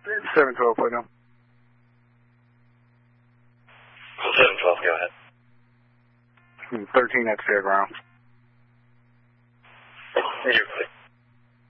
712, put down. 712, go ahead. 13 at fairgrounds. You're clear.